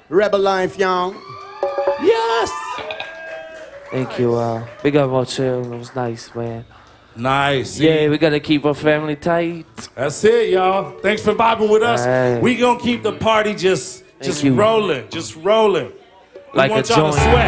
Rebel life, y'all. Yes. Thank you. We got more chill. It was nice, man. Nice. Yeah, we gotta keep our family tight. That's it, y'all. Thanks for vibing with us. Right. We gonna keep the party just rolling, just rolling. We Like want a y'all to joint. sweat.